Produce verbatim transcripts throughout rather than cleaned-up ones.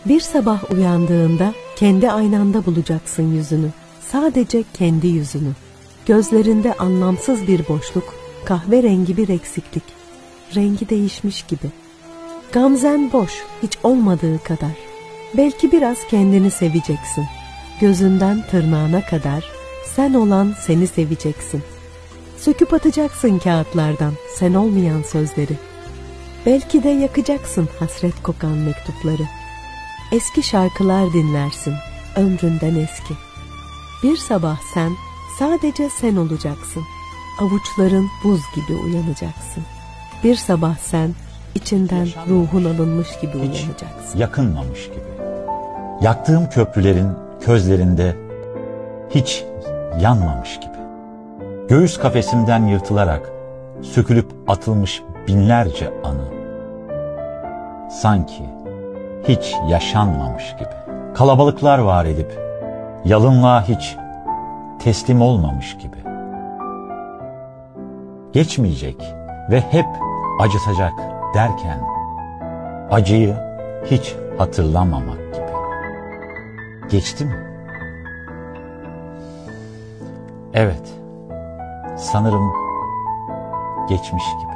Bir sabah uyandığında kendi aynanda bulacaksın yüzünü. Sadece kendi yüzünü. Gözlerinde anlamsız bir boşluk, kahverengi bir eksiklik. Rengi değişmiş gibi. Gamzen boş, hiç olmadığı kadar. Belki biraz kendini seveceksin. Gözünden tırnağına kadar sen olan seni seveceksin. Söküp atacaksın kağıtlardan sen olmayan sözleri. Belki de yakacaksın hasret kokan mektupları. Eski şarkılar dinlersin, ömründen eski. Bir sabah sen, sadece sen olacaksın. Avuçların buz gibi uyanacaksın. Bir sabah sen, içinden ruhun alınmış gibi uyanacaksın. Yakınmamış gibi. Yaktığım köprülerin közlerinde hiç yanmamış gibi. Göğüs kafesimden yırtılarak sökülüp atılmış binlerce anı. Sanki hiç yaşanmamış gibi. Kalabalıklar var edip yalınlığa hiç teslim olmamış gibi. Geçmeyecek ve hep acıtacak derken acıyı hiç hatırlamamak gibi. Geçti mi? Evet, sanırım geçmiş gibi.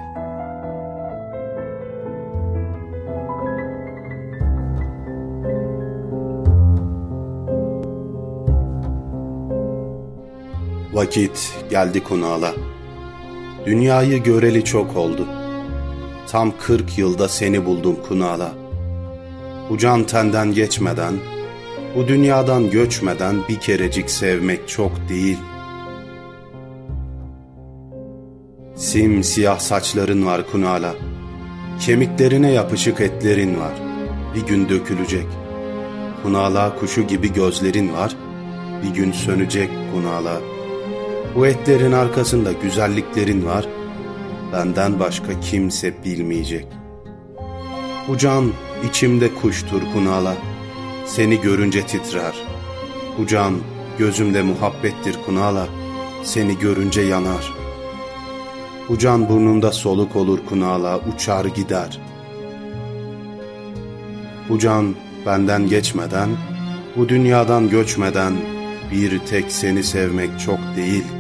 Vakit geldi Kunal'a. Dünyayı göreli çok oldu. Tam kırk yılda seni buldum Kunal'a. Bu can tenden geçmeden, bu dünyadan göçmeden bir kerecik sevmek çok değil. Simsiyah saçların var Kunal'a. Kemiklerine yapışık etlerin var. Bir gün dökülecek. Kunal'a kuşu gibi gözlerin var. Bir gün sönecek Kunal'a. Bu etlerin arkasında güzelliklerin var. Benden başka kimse bilmeyecek. Bu can içimde kuştur Kunal'a. Seni görünce titrer. Bu can gözümde muhabbettir Kunal'a. Seni görünce yanar. Bu can burnunda soluk olur Kunal'a. Uçar gider. Bu can benden geçmeden, bu dünyadan göçmeden bir tek seni sevmek çok değil.